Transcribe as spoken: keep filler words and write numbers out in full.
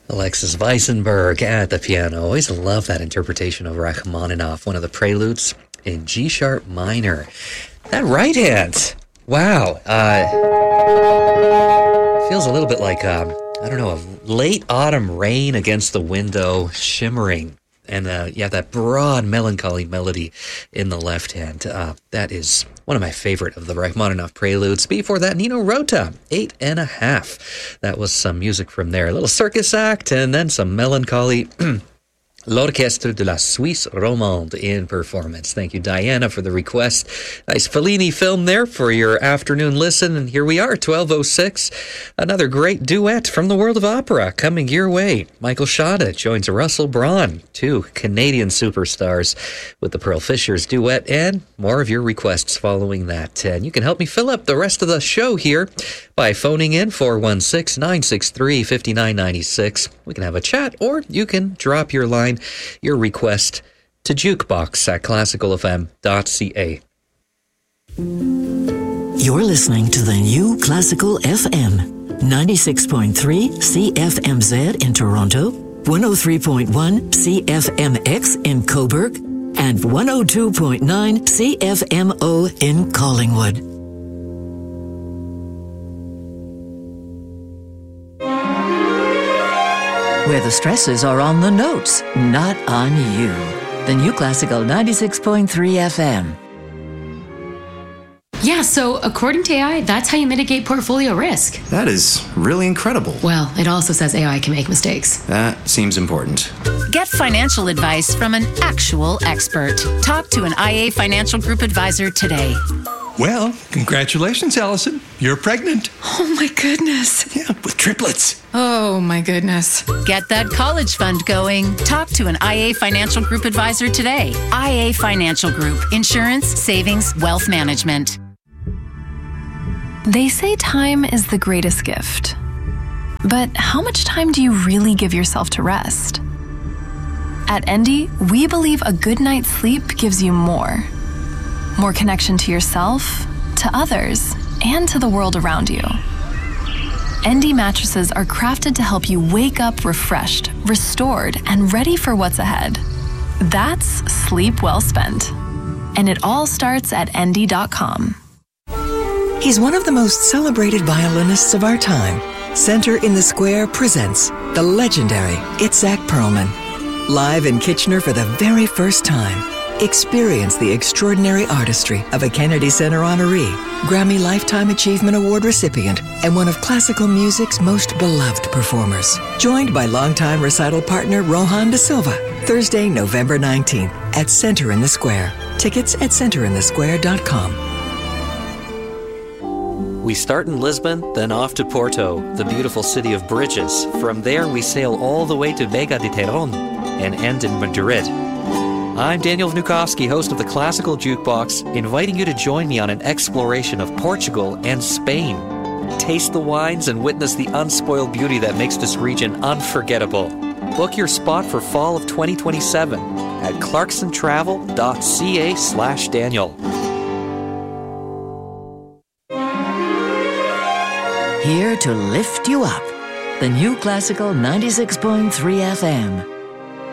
Alexis Weissenberg at the piano. Always love that interpretation of Rachmaninoff, one of the preludes in G sharp minor. That right hand, wow, uh, feels a little bit like, um, I don't know, a late autumn rain against the window, shimmering. And uh, you have that broad melancholy melody in the left hand. Uh, that is one of my favorite of the Rachmaninoff preludes. Before that, Nino Rota, eight and a half. That was some music from there. A little circus act and then some melancholy. L'Orchestre de la Suisse Romande in performance. Thank you, Diana, for the request. Nice Fellini film there for your afternoon listen. And here we are, twelve oh six. Another great duet from the world of opera coming your way. Michael Schade joins Russell Braun, two Canadian superstars, with the Pearl Fishers duet, and more of your requests following that. And you can help me fill up the rest of the show here by phoning in four one six, nine six three, five nine nine six. We can have a chat, or you can drop your line, your request, to jukebox at classical f m dot c a. You're listening to the new Classical F M, ninety-six point three C F M Z in Toronto, one oh three point one C F M X in Cobourg, and one oh two point nine C F M O in Collingwood. Where the stresses are on the notes, not on you. The new Classical ninety-six point three F M. Yeah, so according to A I, that's how you mitigate portfolio risk. That is really incredible. Well, it also says A I can make mistakes. That seems important. Get financial advice from an actual expert. Talk to an I A Financial Group advisor today. Well, congratulations, Allison. You're pregnant. Oh my goodness. Yeah, with triplets. Oh my goodness. Get that college fund going. Talk to an I A Financial Group advisor today. I A Financial Group. Insurance, savings, wealth management. They say time is the greatest gift. But how much time do you really give yourself to rest? At Endy, we believe a good night's sleep gives you more. More connection to yourself, to others, and to the world around you. Endy mattresses are crafted to help you wake up refreshed, restored, and ready for what's ahead. That's sleep well spent. And it all starts at endy dot com. He's one of the most celebrated violinists of our time. Center in the Square presents the legendary Itzhak Perlman. Live in Kitchener for the very first time. Experience the extraordinary artistry of a Kennedy Center honoree, Grammy Lifetime Achievement Award recipient, and one of classical music's most beloved performers. Joined by longtime recital partner Rohan De Silva. Thursday, November nineteenth at Center in the Square. Tickets at center in the square dot com. We start in Lisbon, then off to Porto, the beautiful city of bridges. From there, we sail all the way to Vega de Terón and end in Madrid. I'm Daniel Vnukovsky, host of the Classical Jukebox, inviting you to join me on an exploration of Portugal and Spain. Taste the wines and witness the unspoiled beauty that makes this region unforgettable. Book your spot for fall of twenty twenty-seven at clarksontravel.ca slash Daniel. Here to lift you up. The new Classical ninety-six point three F M.